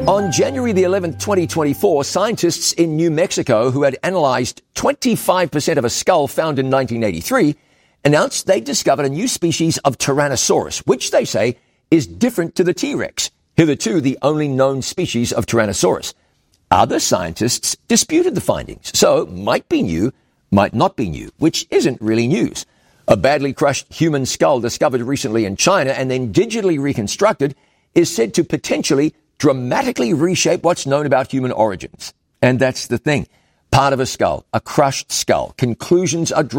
On January the 11th, 2024, scientists in New Mexico who had analyzed 25% of a skull found in 1983 announced they discovered a new species of Tyrannosaurus, which they say is different to the T-Rex, hitherto the only known species of Tyrannosaurus. Other scientists disputed the findings, so might be new, might not be new, which isn't really news. A badly crushed human skull discovered recently in China and then digitally reconstructed is said to potentially dramatically reshape what's known about human origins. And that's the thing. Part of a skull, a crushed skull. Conclusions are drawn